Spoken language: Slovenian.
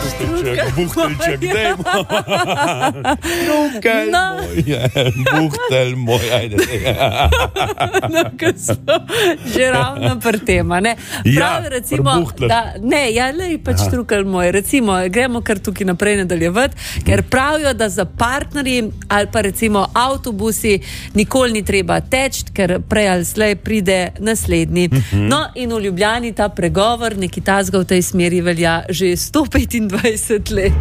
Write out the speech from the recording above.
Buhtelček, dejmo. Buhtel moj, ajde. No, ko smo že ravno pri tema, ne. Pravi, recimo, da, ne, ja, lej, pač trukal moj, recimo, gremo kar tukaj naprej nadaljevati, ker pravijo, da za partnerji ali pa recimo avtobusi nikoli ni treba teči, ker prej ali slej pride naslednji. No, in v Ljubljani ta pregovor, neki tazga v tej smeri velja že 125 let.